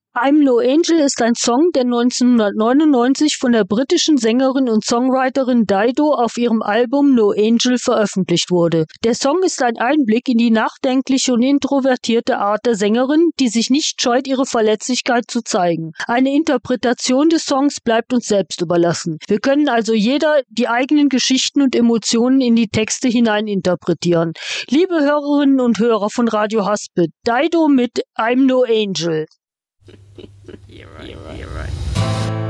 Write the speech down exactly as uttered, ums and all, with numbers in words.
I'm No Angel ist ein Song, der neunzehnhundertneunundneunzig von der britischen Sängerin und Songwriterin Dido auf ihrem Album No Angel veröffentlicht wurde. Der Song ist ein Einblick in die nachdenkliche und introvertierte Art der Sängerin, die sich nicht scheut, ihre Verletzlichkeit zu zeigen. Eine Interpretation des Songs bleibt uns selbst überlassen. Wir können also jeder die eigenen Geschichten und Emotionen in die Texte hinein interpretieren. Liebe Hörerinnen und Hörer von Radio Haspel, Dido mit I'm No Angel. You're right, you're right. You're right.